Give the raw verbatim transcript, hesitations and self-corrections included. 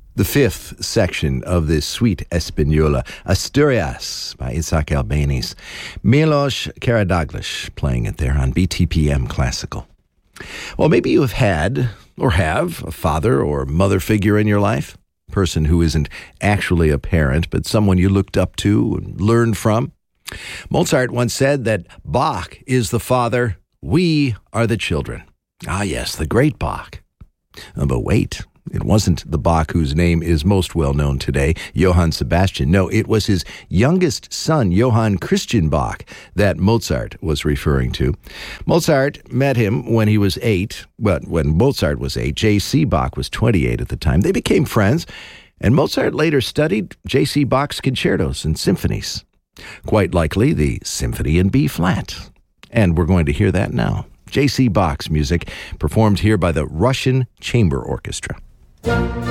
The fifth section of this sweet Española, Asturias by Isaac Albéniz. Milos Karadoglou playing it there on B T P M Classical. Well, maybe you have had or have a father or mother figure in your life, a person who isn't actually a parent, but someone you looked up to and learned from. Mozart once said that Bach is the father, we are the children. Ah, yes, the great Bach. But wait, it wasn't the Bach whose name is most well known today, Johann Sebastian. No, it was his youngest son, Johann Christian Bach, that Mozart was referring to. Mozart met him when he was eight. Well, when Mozart was eight, J C. Bach was twenty-eight at the time. They became friends, and Mozart later studied J C. Bach's concertos and symphonies. Quite likely the Symphony in B-flat. And we're going to hear that now. J C. Bach's music performed here by the Russian Chamber Orchestra.